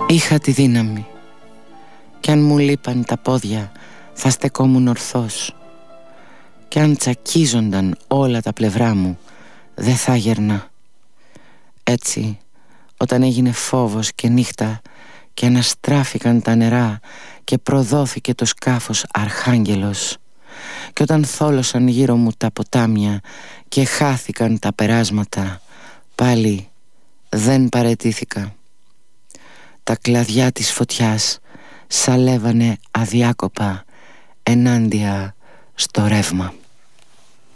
Είχα τη δύναμη κι αν μου λείπαν τα πόδια θα στεκόμουν ορθός κι αν τσακίζονταν όλα τα πλευρά μου δεν θα γερνά. Έτσι όταν έγινε φόβος και νύχτα και αναστράφηκαν τα νερά και προδόθηκε το σκάφος Αρχάγγελος και όταν θόλωσαν γύρω μου τα ποτάμια και χάθηκαν τα περάσματα, πάλι δεν παραιτήθηκα. Τα κλαδιά της φωτιάς σαλεύανε αδιάκοπα ενάντια στο ρεύμα.